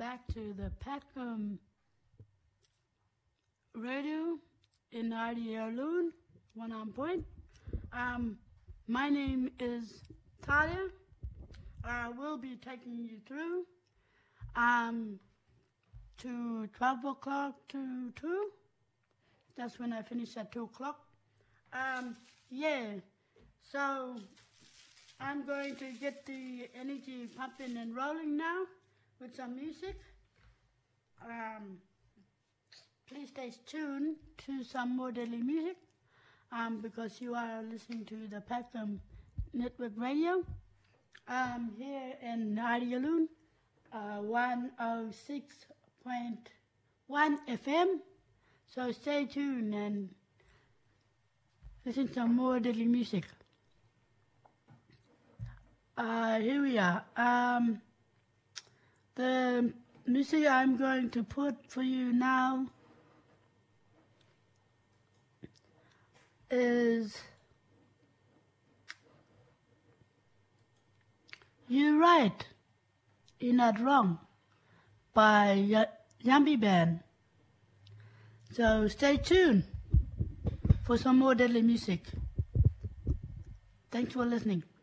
back to the Peckham Radio in Adialoon, One On Point. My name is Talia. I will be taking you through to 12 o'clock to 2. That's when I finish at 2 o'clock. So I'm going to get the energy pumping and rolling now with some music. Please stay tuned to some more daily music because you are listening to the Peckham Network Radio here in Adialoon, 106.1 FM. So stay tuned and listen to some more daily music. Here we are. The music I'm going to put for you now is You're Right, You're Not Wrong by Yummy Band. So stay tuned for some more deadly music. Thanks for listening.